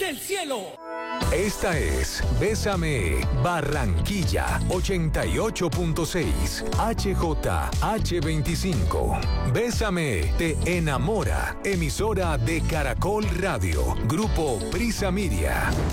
del cielo. Esta es Bésame Barranquilla 88.6 HJH25. Bésame te enamora. Emisora de Caracol Radio. Grupo Prisa Media.